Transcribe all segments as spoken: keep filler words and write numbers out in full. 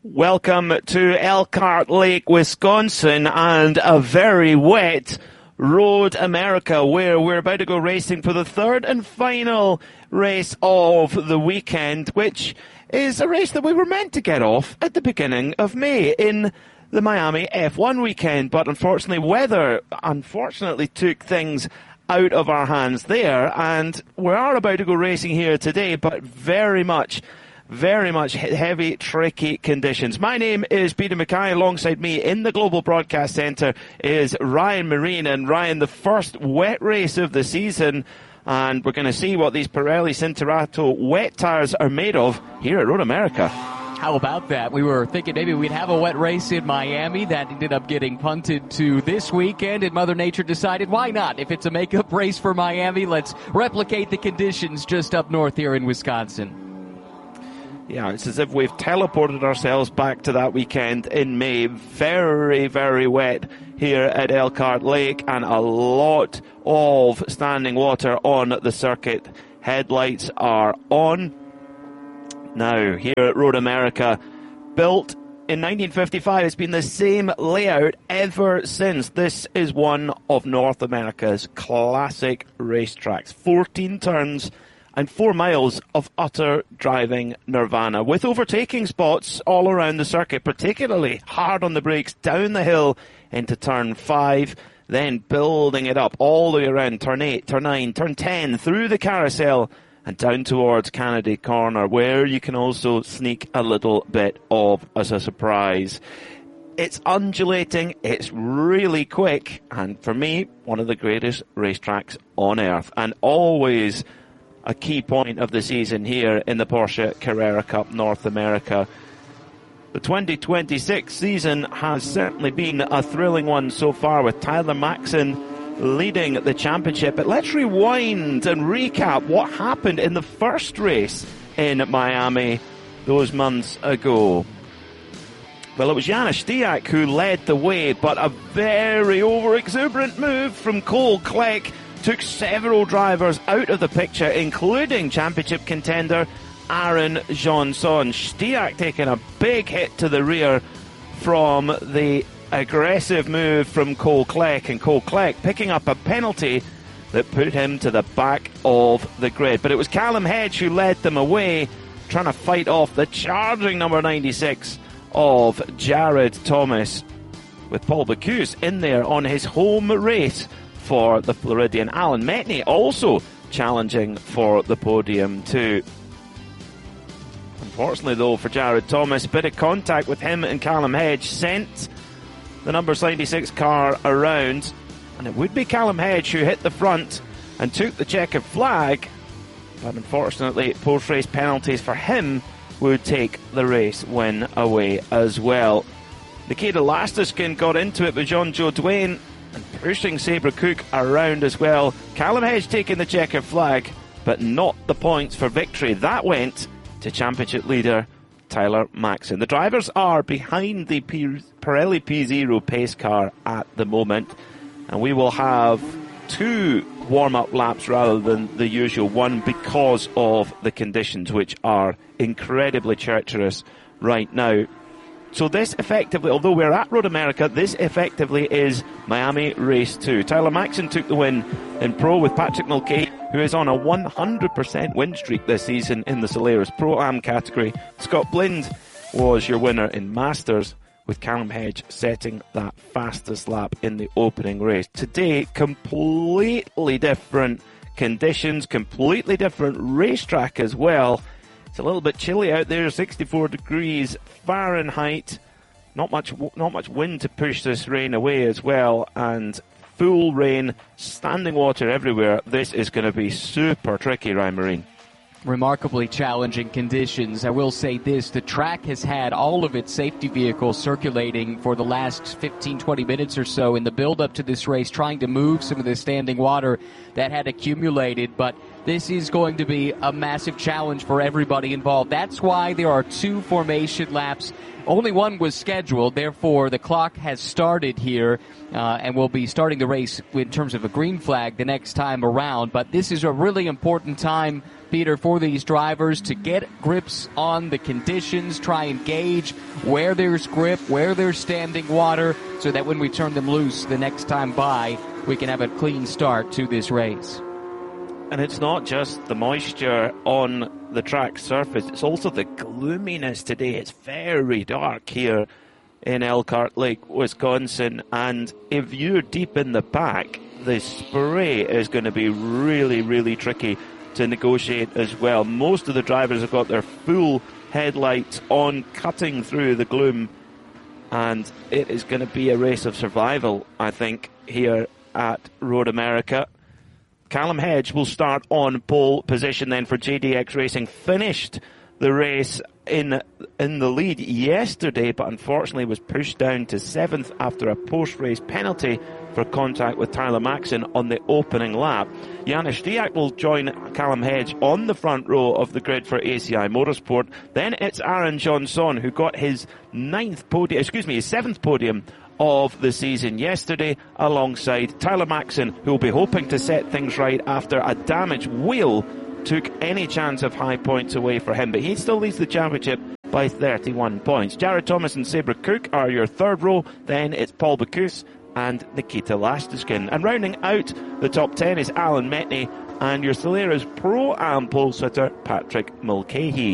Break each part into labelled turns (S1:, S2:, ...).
S1: Welcome to Elkhart Lake, Wisconsin, and a very wet Road America, where we're about to go racing for the third and final race of the weekend, which is a race that we were meant to get off at the beginning of May in the Miami F one weekend, but unfortunately weather unfortunately took things out of our hands there, and we are about to go racing here today, but very much Very much heavy, tricky conditions. My name is Peter Mackay. Alongside me in the Global Broadcast Centre is Ryan Marine. And Ryan, the first wet race of the season. And we're going to see what these Pirelli Cinturato wet tyres are made of here at Road America.
S2: How about that? We were thinking maybe we'd have a wet race in Miami. That ended up getting punted to this weekend, and Mother Nature decided, why not? If it's a makeup race for Miami, let's replicate the conditions just up north here in Wisconsin.
S1: Yeah, it's as if we've teleported ourselves back to that weekend in May. Very, very wet here at Elkhart Lake, and a lot of standing water on the circuit. Headlights are on. Now, here at Road America, built in nineteen fifty-five, it's been the same layout ever since. This is one of North America's classic racetracks. fourteen turns and four miles of utter driving nirvana, with overtaking spots all around the circuit, particularly hard on the brakes down the hill into turn five, then building it up all the way around turn eight, turn nine, turn ten, through the carousel and down towards Kennedy Corner, where you can also sneak a little bit of as a surprise. It's undulating, it's really quick, and for me, one of the greatest racetracks on earth, and always a key point of the season here in the Porsche Carrera Cup North America. The twenty twenty-six season has certainly been a thrilling one so far, with Tyler Maxson leading the championship. But let's rewind and recap what happened in the first race in Miami those months ago. Well, it was Janis Stiak who led the way, but a very over-exuberant move from Cole Kleck took several drivers out of the picture, including championship contender Aaron Johnson. Stiak taking a big hit to the rear from the aggressive move from Cole Kleck, and Cole Kleck picking up a penalty that put him to the back of the grid. But it was Callum Hedge who led them away, trying to fight off the charging number ninety-six of Jared Thomas, with Paul Bocuse in there on his home race for the Floridian. Alan Metni also challenging for the podium too. Unfortunately though for Jared Thomas, bit of contact with him and Callum Hedge sent the number ninety-six car around, and it would be Callum Hedge who hit the front and took the checkered flag, but unfortunately post-race penalties for him would take the race win away as well. Nikita Lastiskin got into it with Jean-Joe Duane and pushing Sabre Cook around as well. Callum Hedge taking the checkered flag, but not the points for victory. That went to championship leader Tyler Maxson. The drivers are behind the Pirelli P zero pace car at the moment, and we will have two warm-up laps rather than the usual one because of the conditions, which are incredibly treacherous right now. So this effectively, although we're at Road America, this effectively is Miami Race two. Tyler Maxson took the win in Pro with Patrick Mulcahy, who is on a one hundred percent win streak this season in the Solaris Pro-Am category. Scott Blind was your winner in Masters, with Callum Hedge setting that fastest lap in the opening race. Today, completely different conditions, completely different racetrack as well. It's a little bit chilly out there, sixty-four degrees Fahrenheit. Not much, not much wind to push this rain away as well, and full rain, standing water everywhere. This is going to be super tricky, Ryan Marine.
S2: Remarkably challenging conditions. I will say this, the track has had all of its safety vehicles circulating for the last fifteen, twenty minutes or so in the build-up to this race, trying to move some of the standing water that had accumulated, but this is going to be a massive challenge for everybody involved. That's why there are two formation laps. Only one was scheduled, therefore the clock has started here, uh, and we'll be starting the race in terms of a green flag the next time around. But this is a really important time Peter, for these drivers to get grips on the conditions, try and gauge where there's grip, where there's standing water, so that when we turn them loose the next time by, we can have a clean start to this race.
S1: And it's not just the moisture on the track surface, it's also the gloominess today. It's very dark here in Elkhart Lake, Wisconsin, and if you're deep in the pack, the spray is going to be really, really tricky to negotiate as well. Most of the drivers have got their full headlights on, cutting through the gloom, and it is going to be a race of survival, I think, here at Road America. Callum Hedge will start on pole position then for J D X Racing. Finished the race in in the lead yesterday, but unfortunately was pushed down to seventh after a post-race penalty for contact with Tyler Maxson on the opening lap. Janis Stiak will join Callum Hedge on the front row of the grid for A C I Motorsport. Then it's Aaron Johnson, who got his ninth podium, excuse me, his seventh podium of the season yesterday, alongside Tyler Maxson, who will be hoping to set things right after a damaged wheel took any chance of high points away for him, but he still leads the championship by thirty-one points. Jared Thomas and Sabre Cook are your third row. Then it's Paul Bocuse and Nikita Lastiskin. And rounding out the top ten is Alan Metney and your Solera's Pro-Am pole sitter Patrick Mulcahy.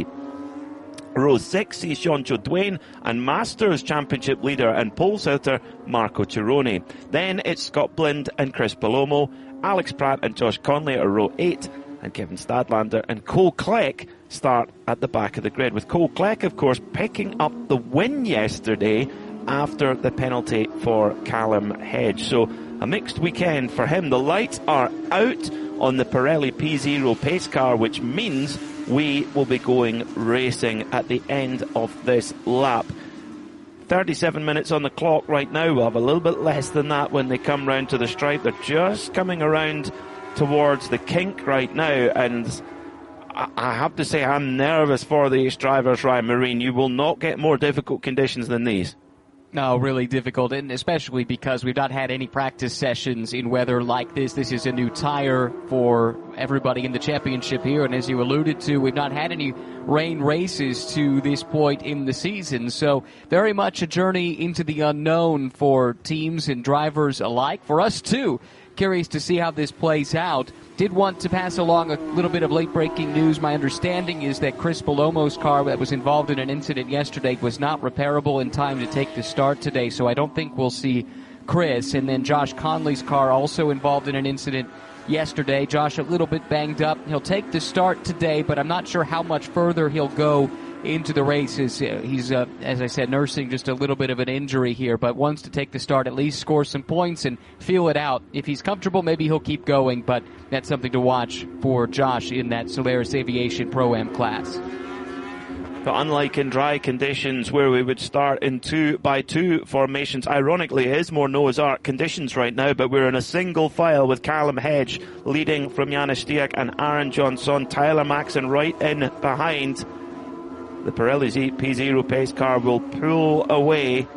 S1: Row six sees Sean-Jo Duane and Masters Championship leader and pole sitter Marco Cirone. Then it's Scott Blind and Chris Palomo. Alex Pratt and Josh Conley are row eight, and Kevin Stadlander and Cole Kleck start at the back of the grid, with Cole Kleck, of course, picking up the win yesterday after the penalty for Callum Hedge. So a mixed weekend for him. The lights are out on the Pirelli P zero pace car, which means we will be going racing at the end of this lap. thirty-seven minutes on the clock right now. We'll have a little bit less than that when they come round to the stripe. They're just coming around towards the kink right now, and I, I have to say I'm nervous for these drivers, Ryan Marine. You will not get more difficult conditions than these.
S2: No, really difficult, and especially because we've not had any practice sessions in weather like this. This is a new tire for everybody in the championship here, and as you alluded to, we've not had any rain races to this point in the season. So very much a journey into the unknown for teams and drivers alike. For us, too, curious to see how this plays out. Did want to pass along a little bit of late-breaking news. My understanding is that Chris Palomo's car that was involved in an incident yesterday was not repairable in time to take the start today, so I don't think we'll see Chris. And then Josh Conley's car also involved in an incident yesterday. Josh a little bit banged up. He'll take the start today, but I'm not sure how much further he'll go into the races. He's, uh, as I said, nursing just a little bit of an injury here, but wants to take the start, at least score some points and feel it out. If he's comfortable, maybe he'll keep going, but that's something to watch for Josh in that Solaris Aviation Pro-Am class.
S1: But unlike in dry conditions where we would start in two by two formations, ironically it is more Noah's Ark conditions right now, but we're in a single file with Callum Hedge leading from Janis Stiak and Aaron Johnson. Tyler Maxson right in behind. The Pirelli P zero pace car will pull away.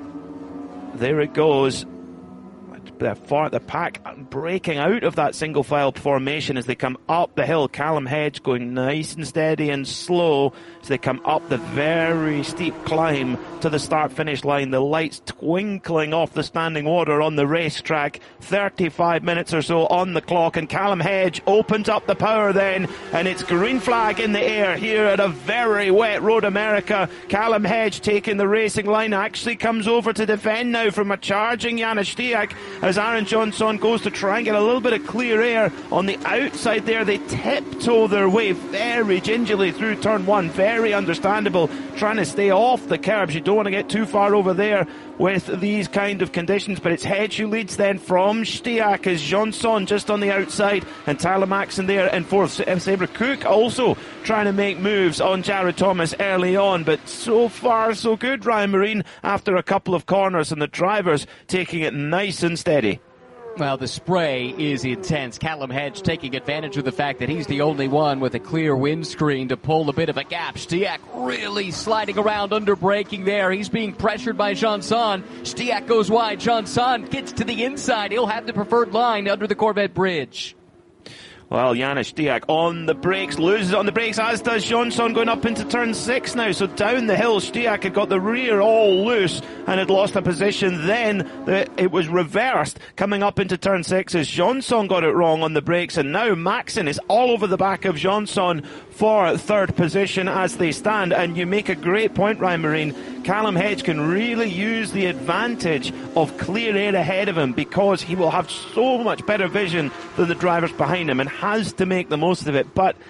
S1: There it goes. The, far, the pack breaking out of that single file formation as they come up the hill. Callum Hedge going nice and steady and slow as they come up the very steep climb to the start finish line. The lights twinkling off the standing water on the racetrack. thirty-five minutes or so on the clock, and Callum Hedge opens up the power then, and it's green flag in the air here at a very wet Road America. Callum Hedge taking the racing line, actually comes over to defend now from a charging Janis Stiak as Aaron Johnson goes to try and get a little bit of clear air on the outside there. They tiptoe their way very gingerly through turn one. Very understandable, trying to stay off the curbs. You don't want to get too far over there with these kind of conditions, but it's Hedge who leads then from Stiak as Johnson just on the outside and Tyler Maxson there in fourth. Sabre Cook also trying to make moves on Jared Thomas early on, but so far so good, Ryan Marine, after a couple of corners, and the drivers taking it nice and steady.
S2: Well, the spray is intense. Callum Hedge taking advantage of the fact that he's the only one with a clear windscreen to pull a bit of a gap. Stiak really sliding around under braking there. He's being pressured by Johnson. Stiak goes wide. Johnson gets to the inside. He'll have the preferred line under the Corvette bridge.
S1: Well, Janis Stiak on the brakes, loses on the brakes, as does Johnson going up into turn six now. So down the hill, Stiak had got the rear all loose and had lost a position. Then the, it was reversed coming up into turn six as Johnson got it wrong on the brakes. And now Maxson is all over the back of Johnson for third position as they stand. And you make a great point, Ryan Marine. Callum Hedge can really use the advantage of clear air ahead of him because he will have so much better vision than the drivers behind him and has to make the most of it. But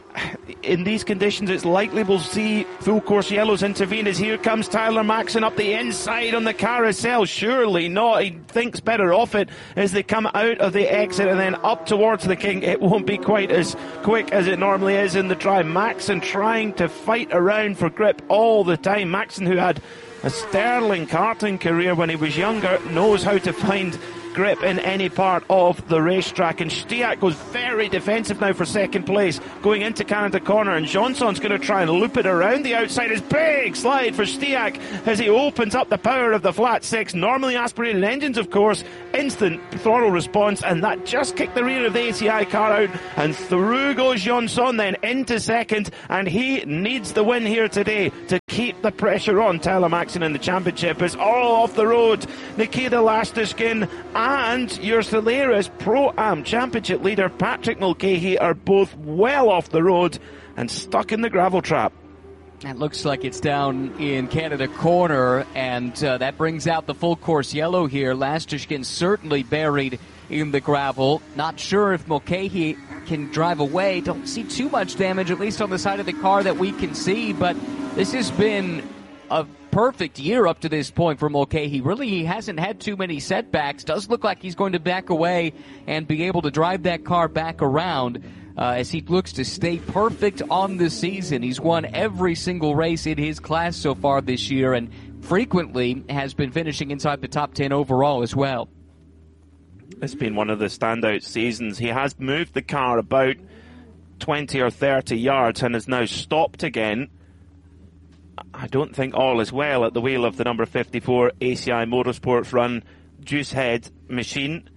S1: in these conditions, it's likely we'll see full course yellows intervene as here comes Tyler Maxson up the inside on the carousel. Surely not. He thinks better off it as they come out of the exit and then up towards the King. It won't be quite as quick as it normally is in the drive. Maxson trying to fight around for grip all the time. Maxson, who had a sterling karting career when he was younger, knows how to find grip in any part of the racetrack. And Stiak goes very defensive now for second place going into Canada Corner, and Johnson's going to try and loop it around the outside. It's big slide for Stiak as he opens up the power of the flat six. Normally aspirated engines, of course, instant throttle response, and that just kicked the rear of the A C I car out, and through goes Johnson then into second, and he needs the win here today to keep the pressure on. Tyler Maxson in the championship is all off the road. Nikita Lastiskin and your Solaris Pro-Am Championship leader Patrick Mulcahy are both well off the road and stuck in the gravel trap.
S2: That looks like it's down in Canada Corner, and uh, that brings out the full course yellow here. Lastiskin certainly buried in the gravel. Not sure if Mulcahy can drive away. Don't see too much damage, at least on the side of the car that we can see, but this has been a perfect year up to this point for Mulcahy. Really, he hasn't had too many setbacks. Does look like he's going to back away and be able to drive that car back around uh, as he looks to stay perfect on the season. He's won every single race in his class so far this year and frequently has been finishing inside the top ten overall as well.
S1: It's been one of the standout seasons. He has moved the car about twenty or thirty yards and has now stopped again. I don't think all is well at the wheel of the number fifty-four A C I Motorsports run Juicehead machine.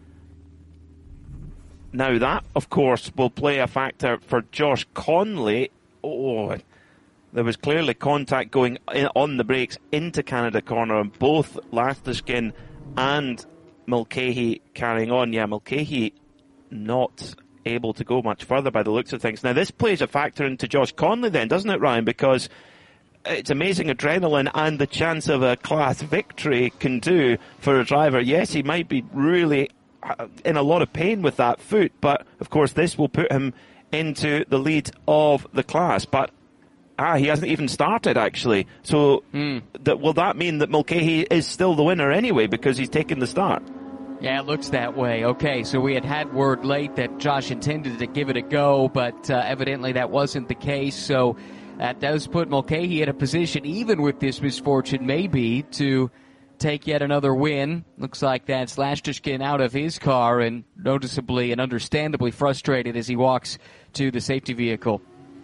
S1: Now that, of course, will play a factor for Josh Conley. Oh, there was clearly contact going in on the brakes into Canada Corner, and both Lastiskin and Mulcahy carrying on. Yeah, Mulcahy not able to go much further by the looks of things. Now this plays a factor into Josh Conley then, doesn't it, Ryan? Because it's amazing adrenaline and the chance of a class victory can do for a driver. Yes, he might be really in a lot of pain with that foot, but of course this will put him into the lead of the class. But ah, he hasn't even started actually. So mm. that, will that mean that Mulcahy is still the winner anyway because he's taken the start?
S2: Yeah, it looks that way. Okay, so we had had word late that Josh intended to give it a go, but uh, evidently that wasn't the case. So that does put Mulcahy in a position, even with this misfortune, maybe, to take yet another win. Looks like that's Lastiskin out of his car and noticeably and understandably frustrated as he walks to the safety vehicle.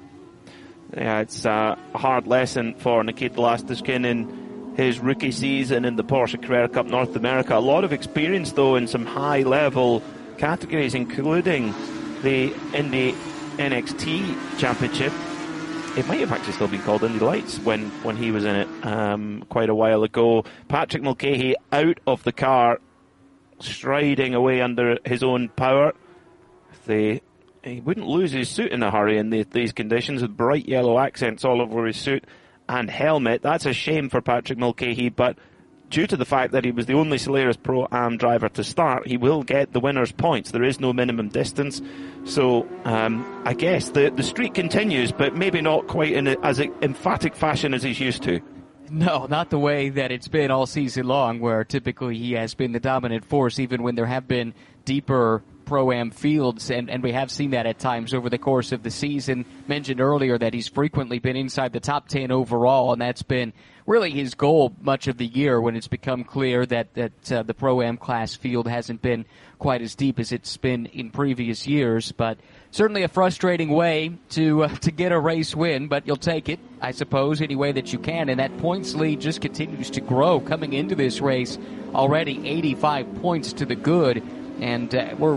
S1: Yeah, it's a hard lesson for Nikita Lastiskin in his rookie season in the Porsche Carrera Cup North America. A lot of experience, though, in some high-level categories, including the Indy N X T Championship. It might have actually still been called Indy Lights when, when he was in it um, quite a while ago. Patrick Mulcahy out of the car, striding away under his own power. They, he wouldn't lose his suit in a hurry in the, these conditions with bright yellow accents all over his suit and helmet. That's a shame for Patrick Mulcahy, but due to the fact that he was the only Solaris Pro-Am driver to start, he will get the winner's points. There is no minimum distance. So um, I guess the, the streak continues, but maybe not quite in a, as emphatic fashion as he's used to.
S2: No, not the way that it's been all season long, where typically he has been the dominant force, even when there have been deeper Pro-Am fields, and, and we have seen that at times over the course of the season. Mentioned earlier that he's frequently been inside the top ten overall, and that's been really his goal much of the year when it's become clear that, that uh, the Pro-Am class field hasn't been quite as deep as it's been in previous years. But certainly a frustrating way to uh, to get a race win, but you'll take it, I suppose, any way that you can. And that points lead just continues to grow coming into this race. Already eighty-five points to the good, and uh, we're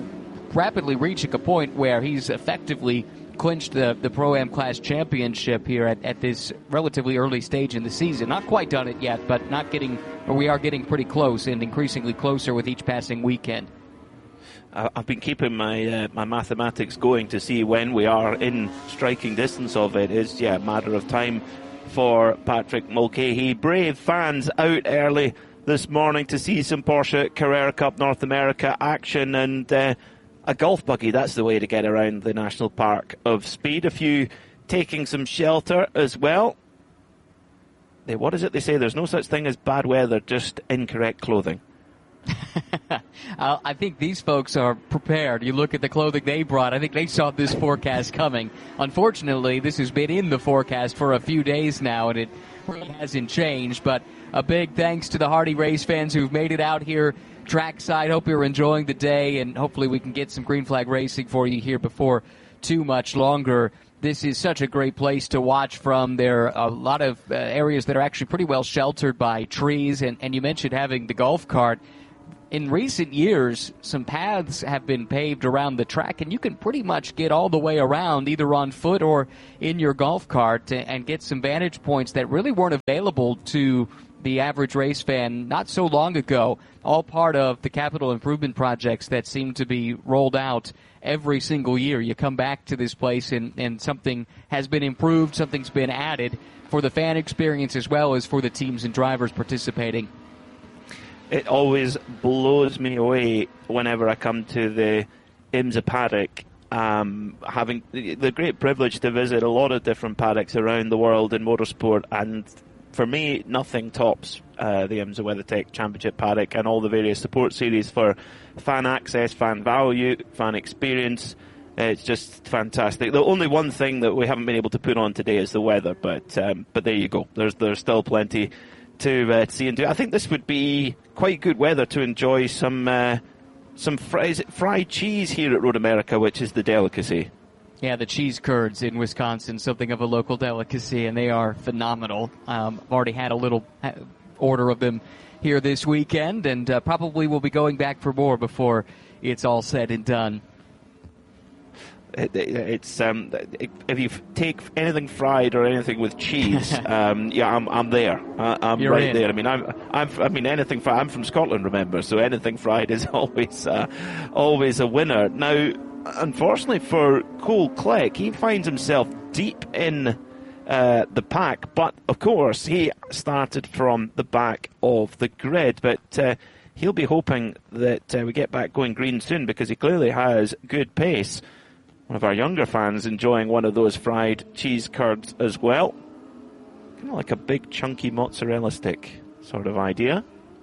S2: rapidly reaching a point where he's effectively clinched the, the Pro-Am Class Championship here at, at this relatively early stage in the season. Not quite done it yet, but not getting, or we are getting pretty close and increasingly closer with each passing weekend.
S1: I've been keeping my uh, my mathematics going to see when we are in striking distance of it. It's, yeah, a matter of time for Patrick Mulcahy. Brave fans out early this morning to see some Porsche Carrera Cup North America action, and uh, a golf buggy, that's the way to get around the National Park of Speed. A few taking some shelter as well. They, what is it they say? There's no such thing as bad weather, just incorrect clothing.
S2: uh, I think these folks are prepared. You look at the clothing they brought. I think they saw this forecast coming. Unfortunately, this has been in the forecast for a few days now, and it really hasn't changed. But a big thanks to the Hardy race fans who've made it out here trackside. Hope you're enjoying the day, and hopefully we can get some green flag racing for you here before too much longer. This is such a great place to watch from. There are a lot of uh, areas that are actually pretty well sheltered by trees, and, and you mentioned having the golf cart. In recent years, some paths have been paved around the track, and you can pretty much get all the way around, either on foot or in your golf cart, and get some vantage points that really weren't available to the average race fan not so long ago. All part of the capital improvement projects that seem to be rolled out every single year. You come back to this place, and, and something has been improved, something's been added for the fan experience as well as for the teams and drivers participating.
S1: It always blows me away whenever I come to the IMSA paddock, um, having the great privilege to visit a lot of different paddocks around the world in motorsport, and for me, nothing tops uh, the IMSA WeatherTech Championship paddock and all the various support series for fan access, fan value, fan experience. It's just fantastic. The only one thing that we haven't been able to put on today is the weather, but um, but there you go. There's there's still plenty to uh, see and do. I think this would be quite good weather to enjoy some uh, some fr- is it fried cheese here at Road America, which is the delicacy.
S2: Yeah, the cheese curds in Wisconsin, something of a local delicacy, and they are phenomenal. Um, I've already had a little order of them here this weekend, and uh, probably will be going back for more before it's all said and done.
S1: It, it, it's um, it, if you take anything fried or anything with cheese, um, yeah, I'm I'm there. I, I'm
S2: You're
S1: right
S2: in.
S1: there. I mean, I'm I'm I mean anything fried. I'm from Scotland, remember? So anything fried is always uh, always a winner. Now, unfortunately for Cole Kleck, he finds himself deep in uh, the pack, but of course he started from the back of the grid. But uh, he'll be hoping that uh, we get back going green soon, because he clearly has good pace. One of our younger fans enjoying one of those fried cheese curds as well. Kind of like a big chunky mozzarella stick sort of idea.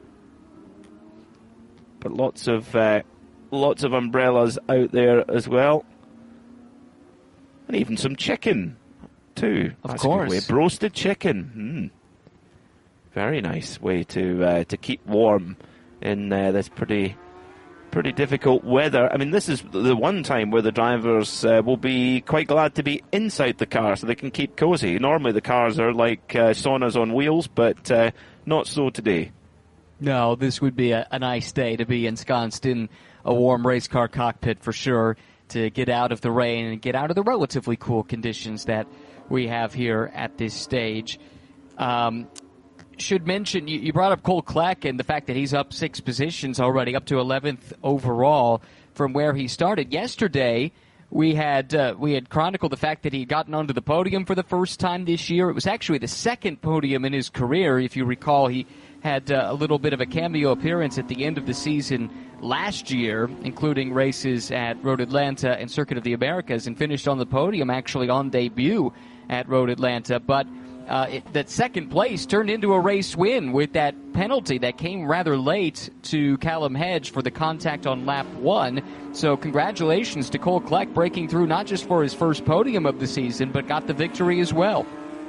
S1: But lots of uh, lots of umbrellas out there as well. And even some chicken too.
S2: Of
S1: That's
S2: course.
S1: A good way. Roasted chicken. Mm. Very nice way to uh, to keep warm in uh, this pretty... pretty difficult weather. I mean, this is the one time where the drivers uh, will be quite glad to be inside the car so they can keep cozy. Normally the cars are like uh, saunas on wheels, but uh, not so today.
S2: No, this would be a, a nice day to be ensconced in a warm race car cockpit for sure, to get out of the rain and get out of the relatively cool conditions that we have here at this stage. Um, should mention, you, you brought up Cole Kleck and the fact that he's up six positions already, up to eleventh overall from where he started. Yesterday, we had uh, we had chronicled the fact that he had gotten onto the podium for the first time this year. It was actually the second podium in his career. If you recall, he had uh, a little bit of a cameo appearance at the end of the season last year, including races at Road Atlanta and Circuit of the Americas, and finished on the podium actually on debut at Road Atlanta. But Uh, it, that second place turned into a race win with that penalty that came rather late to Callum Hedge for the contact on lap one. So congratulations to Cole Kleck, breaking through not just for his first podium of the season, but got the victory as well.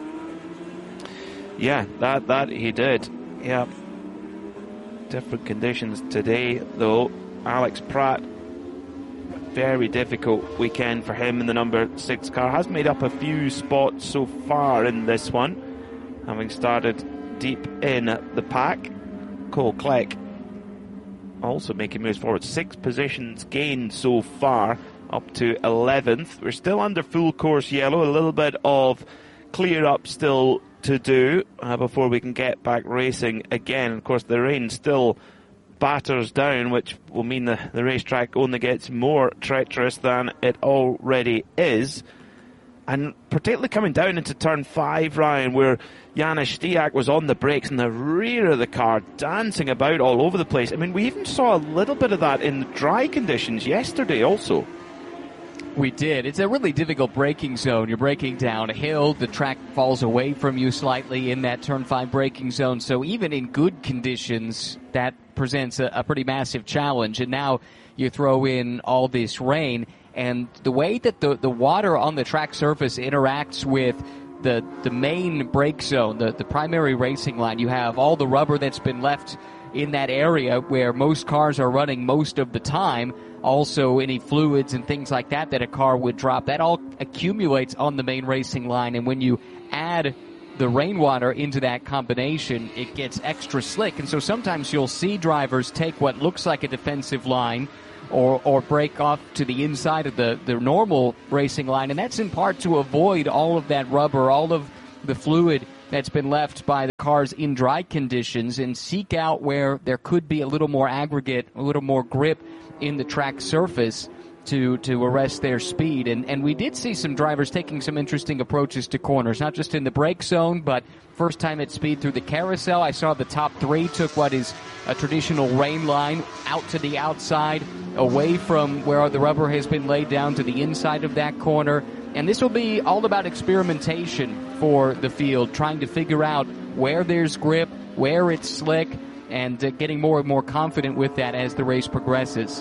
S1: Yeah, that that he did. Yeah. Different conditions today, though. Alex Pratt, very difficult weekend for him in the number six car. Has made up a few spots so far in this one, having started deep in the pack. Cole Kleck also making moves forward. Six positions gained so far, up to eleventh. We're still under full course yellow, a little bit of clear up still to do uh, before we can get back racing again. Of course, the rain still batters down, which will mean the, the racetrack only gets more treacherous than it already is. And particularly coming down into turn five, Ryan, where Janis Stiak was on the brakes in the rear of the car, dancing about all over the place. I mean, we even saw a little bit of that in dry conditions yesterday also.
S2: We did. It's a really difficult braking zone. You're braking downhill. The track falls away from you slightly in that turn five braking zone. So even in good conditions, that presents a, a pretty massive challenge. And now you throw in all this rain. And the way that the, the water on the track surface interacts with the the main brake zone, the, the primary racing line, you have all the rubber that's been left in that area where most cars are running most of the time. Also, any fluids and things like that that a car would drop, that all accumulates on the main racing line. And when you add the rainwater into that combination, it gets extra slick. And so sometimes you'll see drivers take what looks like a defensive line or or break off to the inside of the, the normal racing line. And that's in part to avoid all of that rubber, all of the fluid that's been left by the cars in dry conditions, and seek out where there could be a little more aggregate, a little more grip in the track surface to to arrest their speed. And and we did see some drivers taking some interesting approaches to corners, not just in the brake zone, but first time at speed through the carousel. I saw the top three took what is a traditional rain line out to the outside, away from where the rubber has been laid down to the inside of that corner. And this will be all about experimentation for the field, trying to figure out where there's grip, where it's slick, and uh, getting more and more confident with that as the race progresses.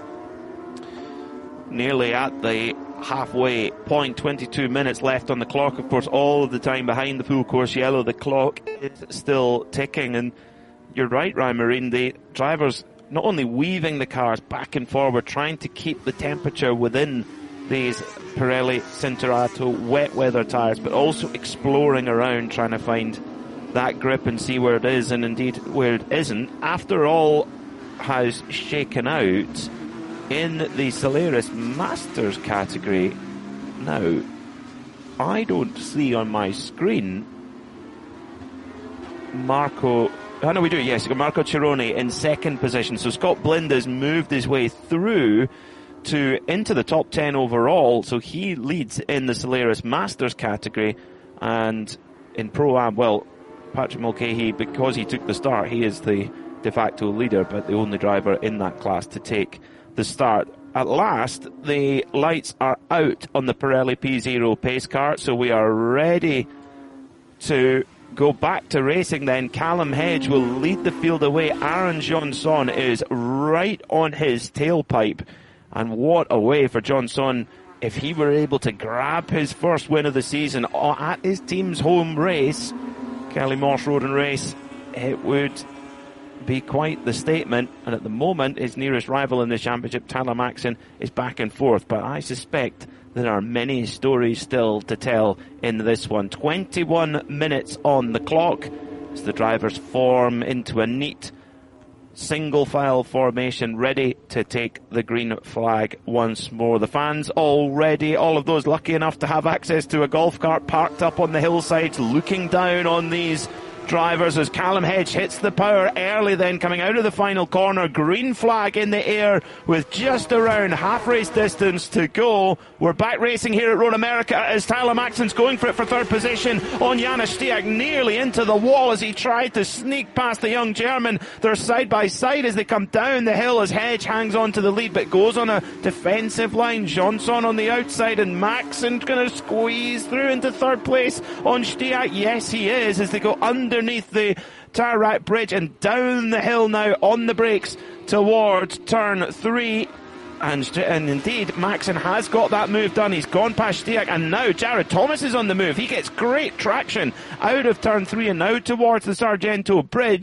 S1: Nearly at the halfway point, twenty-two minutes left on the clock. Of course, all of the time behind the full course yellow, the clock is still ticking. And you're right, Ryan Marine, the drivers not only weaving the cars back and forward, trying to keep the temperature within these Pirelli Cinturato wet weather tyres, but also exploring around, trying to find that grip and see where it is, and indeed where it isn't. After all has shaken out in the Solaris Masters category, now I don't see on my screen Marco. Oh no, we do. Yes, Marco Cironi in second position. So Scott Blind has moved his way through to into the top ten overall. So he leads in the Solaris Masters category, and in Pro-Am, well, Patrick Mulcahy, because he took the start, he is the de facto leader, but the only driver in that class to take the start. At last, the lights are out on the Pirelli P zero pace car, so we are ready to go back to racing then. Callum Hedge will lead the field away. Aaron Johnson is right on his tailpipe, and what a way for Johnson if he were able to grab his first win of the season at his team's home race, Kelly Moss Road and Race. It would be quite the statement. And at the moment, his nearest rival in the championship, Tyler Maxson, is back and forth. But I suspect there are many stories still to tell in this one. twenty-one minutes on the clock as the drivers form into a neat single file formation, ready to take the green flag once more. The fans already, all of those lucky enough to have access to a golf cart, parked up on the hillsides, looking down on these drivers as Callum Hedge hits the power early, then coming out of the final corner. Green flag in the air with just around half race distance to go. We're back racing here at Road America as Tyler Maxson's going for it for third position on Janis Stiak, nearly into the wall as he tried to sneak past the young German. They're side by side as they come down the hill as Hedge hangs on to the lead but goes on a defensive line. Johnson on the outside and Maxson going to squeeze through into third place on Stiak. Yes, he is, as they go under underneath the tire rack bridge and down the hill now on the brakes towards turn three. And, and indeed, Maxson has got that move done. He's gone past Stiak, and now Jared Thomas is on the move. He gets great traction out of turn three and now towards the Sargento bridge.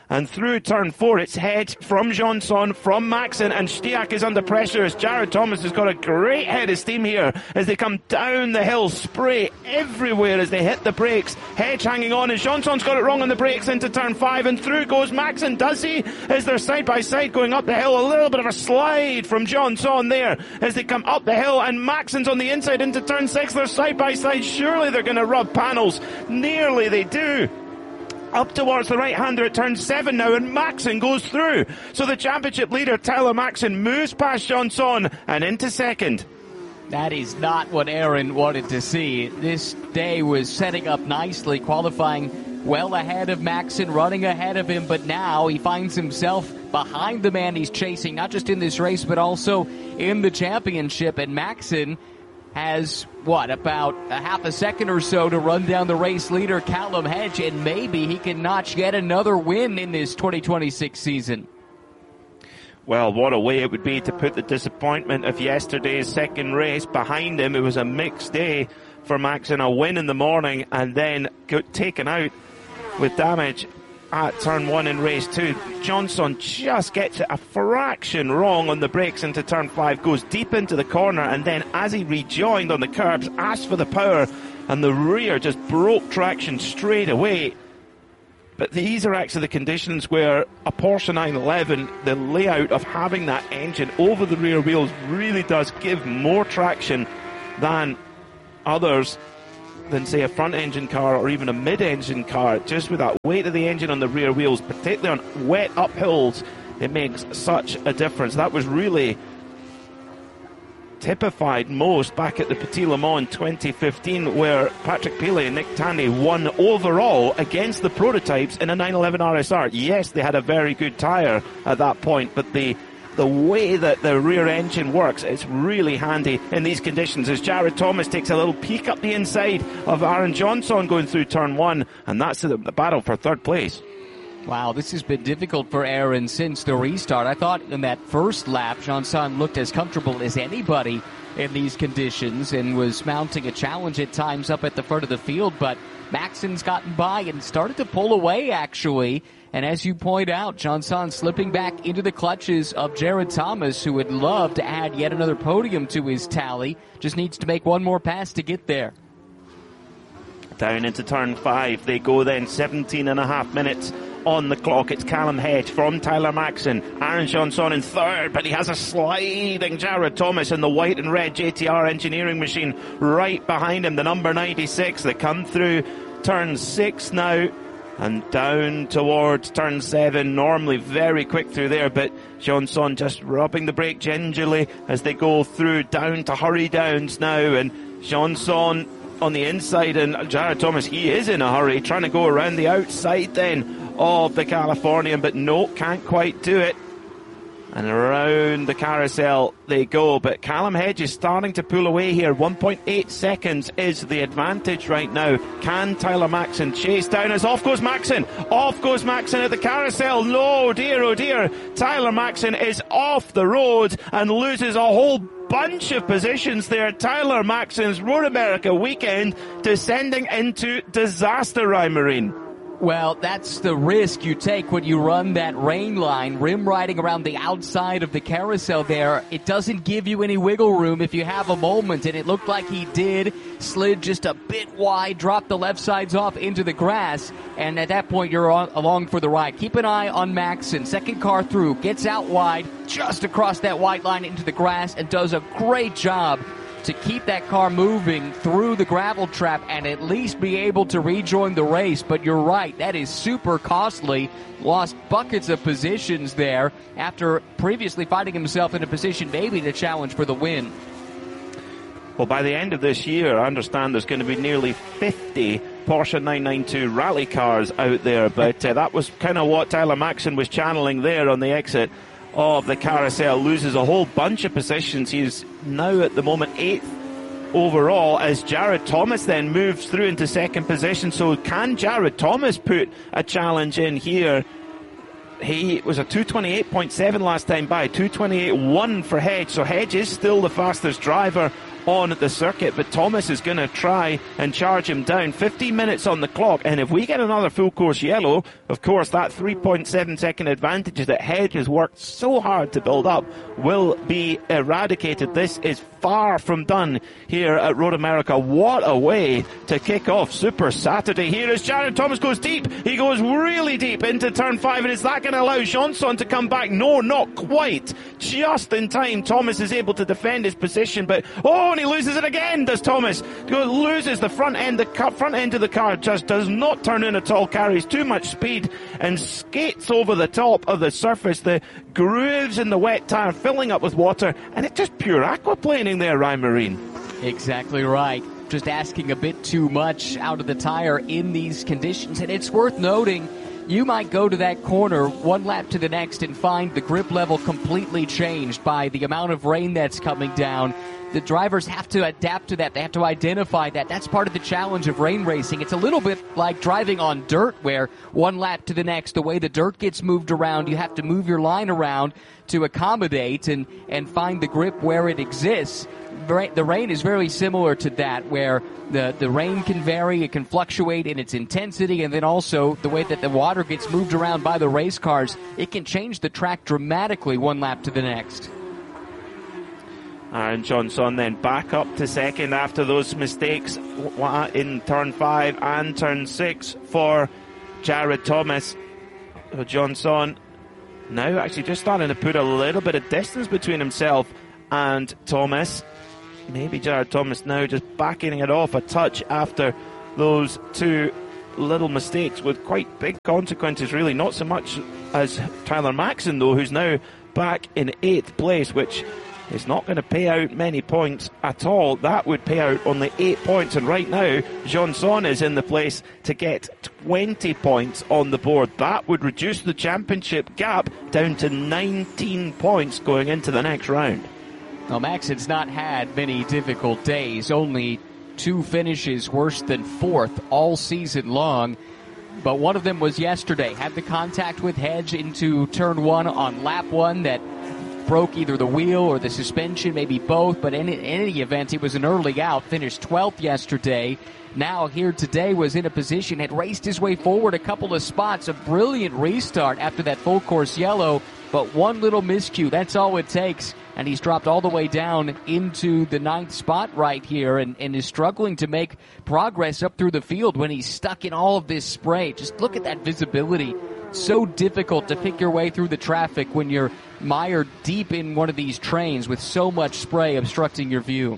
S1: And through turn four, it's Hedge from Johnson, from Maxson, and Stiak is under pressure as Jared Thomas has got a great head of steam here as they come down the hill. Spray everywhere as they hit the brakes. Hedge hanging on as Johnson's got it wrong on the brakes into turn five, and through goes Maxson. Does he? As they're side by side going up the hill, a little bit of a slide from Johnson there as they come up the hill, and Maxson's on the inside into turn six. They're side by side. Surely they're going to rub panels. Nearly they do. Up towards the right-hander at turn seven now, and Maxson goes through. So the championship leader, Tyler Maxson, moves past Johnson and into second.
S2: That is not what Aaron wanted to see. This day was setting up nicely, qualifying well ahead of Maxson, running ahead of him, but now he finds himself behind the man he's chasing, not just in this race, but also in the championship, and Maxson has, what, about a half a second or so to run down the race leader, Callum Hedge, and maybe he can notch yet another win in this twenty twenty-six season.
S1: Well, what a way it would be to put the disappointment of yesterday's second race behind him. It was a mixed day for Maxson, a win in the morning and then got taken out with damage at turn one in race two. Johnson just gets it a fraction wrong on the brakes into turn five, goes deep into the corner, and then as he rejoined on the curbs, asked for the power, and the rear just broke traction straight away. But these are actually the conditions where a Porsche nine eleven, the layout of having that engine over the rear wheels really does give more traction than others, than say a front engine car or even a mid engine car. Just with that weight of the engine on the rear wheels, particularly on wet uphills, it makes such a difference. That was really typified most back at the Petit Le Mans twenty fifteen, where Patrick Pilet and Nick Tandy won overall against the prototypes in a nine eleven R S R. Yes, they had a very good tyre at that point, but the the way that the rear engine works, it's really handy in these conditions as Jared Thomas takes a little peek up the inside of Aaron Johnson going through turn one, and that's the, the battle for third place.
S2: Wow, this has been difficult for Aaron since the restart. I thought in that first lap, Johnson looked as comfortable as anybody in these conditions and was mounting a challenge at times up at the front of the field, but Maxson's gotten by and started to pull away, actually. And as you point out, Johnson slipping back into the clutches of Jared Thomas, who would love to add yet another podium to his tally. Just needs to make one more pass to get there.
S1: Down into turn five they go then, seventeen and a half minutes on the clock. It's Callum Hedge from Tyler Maxson. Aaron Johnson in third, but he has a sliding Jared Thomas in the white and red J T R engineering machine right behind him, the number ninety-six. They come through turn six now and down towards turn seven. Normally very quick through there, but Johnson just rubbing the brake gingerly as they go through down to Hurry Downs now, and Johnson on the inside, and Jared Thomas, he is in a hurry, trying to go around the outside then of the Californian, but no, can't quite do it. And around the carousel they go, but Callum Hedge is starting to pull away here. one point eight seconds is the advantage right now. Can Tyler Maxson chase down as off goes Maxson? Off goes Maxson at the carousel. No, dear, oh dear. Tyler Maxson is off the road and loses a whole bunch of positions there. Tyler Maxson's Road America weekend descending into disaster, Rymarine.
S2: Well, that's the risk you take when you run that rain line, rim riding around the outside of the carousel there. It doesn't give you any wiggle room if you have a moment, and it looked like he did. Slid just a bit wide, dropped the left sides off into the grass, and at that point you're on, along for the ride. Keep an eye on Maxson. Second car through, gets out wide, just across that white line into the grass, and does a great job to keep that car moving through the gravel trap and at least be able to rejoin the race. But you're right, that is super costly. Lost buckets of positions there after previously finding himself in a position maybe to challenge for the win.
S1: Well, by the end of this year, I understand there's going to be nearly fifty Porsche nine ninety-two rally cars out there, but uh, that was kind of what Tyler Maxson was channeling there on the exit of the carousel. Loses a whole bunch of positions. He's now at the moment eighth overall as Jared Thomas then moves through into second position. So can Jared Thomas put a challenge in here? He was a two twenty-eight point seven last time by, two twenty-eight point one for Hedge, so Hedge is still the fastest driver on the circuit, but Thomas is going to try and charge him down. fifteen minutes on the clock, and if we get another full course yellow, of course that three point seven second advantage that Hedge has worked so hard to build up will be eradicated. This is far from done here at Road America. What a way to kick off Super Saturday here as Jared Thomas goes deep. He goes really deep into turn five, and is that going to allow Johnson to come back? No, not quite. Just in time, Thomas is able to defend his position, but oh, and he loses it again, does Thomas. Loses the front end, the car, front end of the car just does not turn in at all, carries too much speed and skates over the top of the surface. The grooves in the wet tire filling up with water, and it's just pure aquaplaning there, Ryan Marine.
S2: Exactly right. Just asking a bit too much out of the tire in these conditions, and it's worth noting you might go to that corner one lap to the next and find the grip level completely changed by the amount of rain that's coming down. The drivers have to adapt to that. They have to identify that. That's part of the challenge of rain racing. It's a little bit like driving on dirt, where one lap to the next, the way the dirt gets moved around, you have to move your line around to accommodate and, and find the grip where it exists. The rain is very similar to that, where the, the rain can vary, it can fluctuate in its intensity, and then also the way that the water gets moved around by the race cars, it can change the track dramatically one lap to the next.
S1: Aaron Johnson then back up to second after those mistakes in turn five and turn six for Jared Thomas. So Johnson now actually just starting to put a little bit of distance between himself and Thomas. Maybe Jared Thomas now just backing it off a touch after those two little mistakes with quite big consequences, really. Not so much as Tyler Maxson, though, who's now back in eighth place, which is not going to pay out many points at all. That would pay out only eight points, and right now Johnson is in the place to get twenty points on the board. That would reduce the championship gap down to nineteen points going into the next round.
S2: Well, Maxson's not had many difficult days, only two finishes worse than fourth all season long, but one of them was yesterday. Had the contact with Hedge into turn one on lap one that broke either the wheel or the suspension, maybe both, but in any event, he was an early out, finished twelfth yesterday. Now here today was in a position, had raced his way forward a couple of spots, a brilliant restart after that full course yellow, but one little miscue, that's all it takes, and he's dropped all the way down into the ninth spot right here and, and is struggling to make progress up through the field when he's stuck in all of this spray. Just look at that visibility. So difficult to pick your way through the traffic when you're mired deep in one of these trains with so much spray obstructing your view.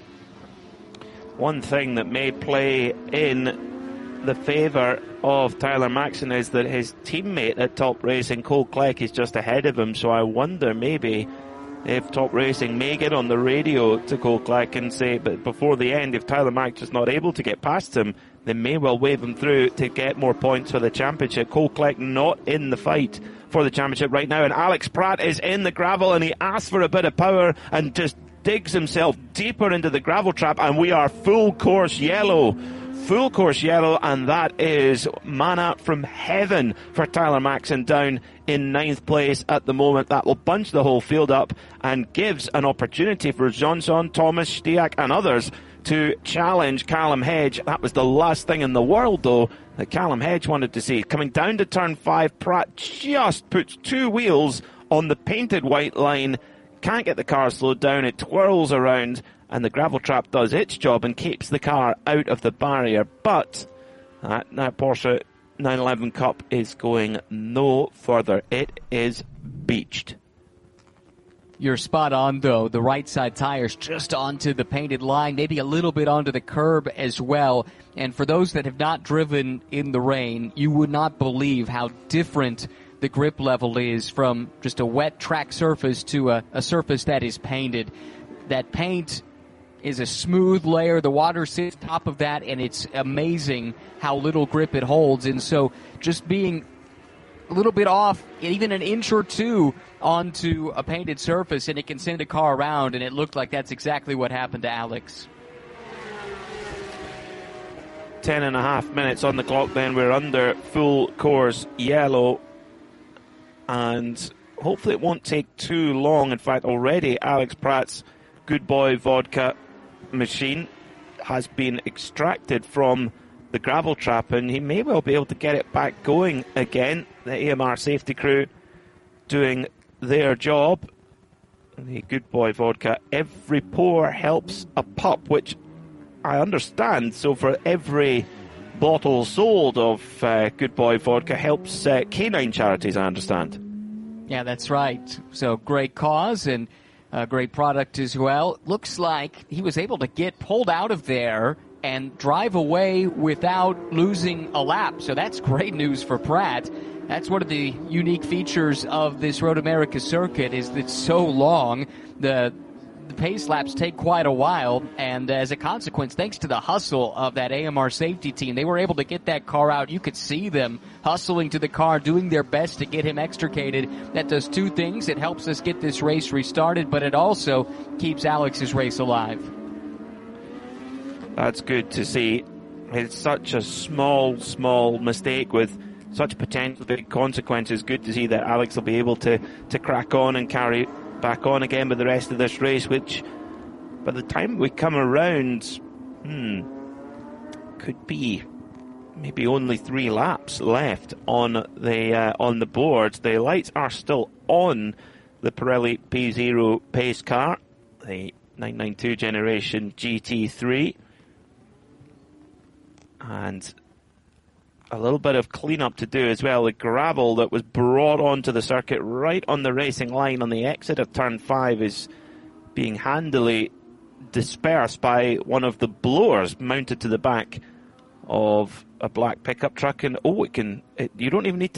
S1: One thing that may play in the favour of Tyler Maxson is that his teammate at Top Racing, Cole Clegg, is just ahead of him, so I wonder maybe if Top Racing may get on the radio to Cole Clegg and say, but before the end, if Tyler Maxson is not able to get past him, they may well wave him through to get more points for the championship. Cole Clegg not in the fight for the championship right now, and Alex Pratt is in the gravel, and he asks for a bit of power and just digs himself deeper into the gravel trap, and we are full course yellow. Full course yellow, and that is manna from heaven for Tyler Maxson down in ninth place at the moment. That will bunch the whole field up and gives an opportunity for Johnson, Thomas, Stiak and others to challenge Callum Hedge. That was the last thing in the world, though, that Callum Hedge wanted to see. Coming down to turn five, Pratt just puts two wheels on the painted white line. Can't get the car slowed down. It twirls around, and the gravel trap does its job and keeps the car out of the barrier. But that, that Porsche nine eleven Cup is going no further. It is beached.
S2: You're spot on, though. The right side tires just onto the painted line, maybe a little bit onto the curb as well. And for those that have not driven in the rain, you would not believe how different the grip level is from just a wet track surface to a, a surface that is painted. That paint is a smooth layer. The water sits on top of that, and it's amazing how little grip it holds. And so just being a little bit off, even an inch or two onto a painted surface, and it can send a car around, and it looked like that's exactly what happened to Alex.
S1: Ten and a half minutes on the clock then. We're under full course yellow, and hopefully it won't take too long. In fact, already Alex Pratt's Good Boy Vodka machine has been extracted from the gravel trap, and he may well be able to get it back going again. The A M R safety crew doing their job. The Good Boy vodka, every pour helps a pup, which I understand. So for every bottle sold of uh, Good Boy vodka helps uh, canine charities, I understand.
S2: Yeah, that's right. So great cause and a great product as well. Looks like he was able to get pulled out of there and drive away without losing a lap. So that's great news for Prat. That's one of the unique features of this Road America circuit, is that it's so long. The the pace laps take quite a while, and as a consequence, thanks to the hustle of that A M R safety team, they were able to get that car out. You could see them hustling to the car, doing their best to get him extricated. That does two things. It helps us get this race restarted, but it also keeps Alex's race alive.
S1: That's good to see. It's such a small, small mistake with such potential big consequences. Good to see that Alex will be able to, to crack on and carry back on again with the rest of this race, which by the time we come around, hmm, could be maybe only three laps left on the uh, on the board. The lights are still on the Pirelli P zero pace car, the nine ninety-two generation G T three. And a little bit of cleanup to do as well. The gravel that was brought onto the circuit right on the racing line on the exit of turn five is being handily dispersed by one of the blowers mounted to the back of a black pickup truck. And oh, it can, it, you don't even need to